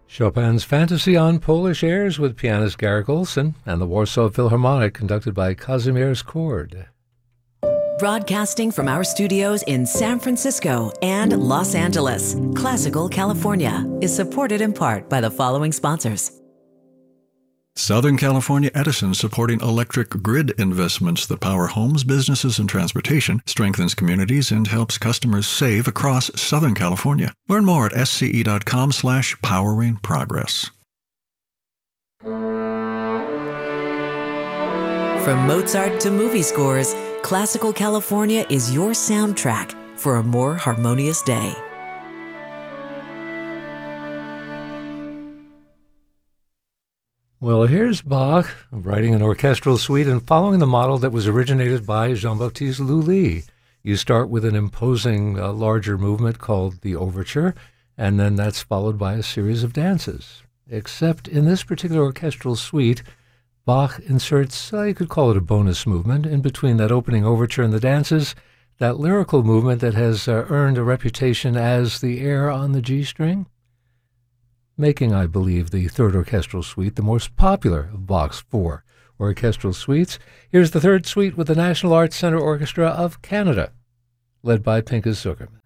Chopin's Fantasy on Polish airs with pianist Garrick Olson and the Warsaw Philharmonic conducted by Kazimierz Kord. Broadcasting from our studios in San Francisco and Los Angeles, Classical California is supported in part by the following sponsors. Southern California Edison, supporting electric grid investments that power homes, businesses, and transportation, strengthens communities, and helps customers save across Southern California. Learn more at sce.com/powering progress. From Mozart to movie scores, Classical California is your soundtrack for a more harmonious day. Well, here's Bach writing an orchestral suite and following the model that was originated by Jean-Baptiste Lully. You start with an imposing larger movement called the overture, and then that's followed by a series of dances. Except in this particular orchestral suite, Bach inserts, you could call it a bonus movement, in between that opening overture and the dances, that lyrical movement that has earned a reputation as the air on the G string, making, I believe, the third orchestral suite the most popular of Bach's 4 orchestral suites. Here's the third suite with the National Arts Centre Orchestra of Canada, led by Pinchas Zukerman.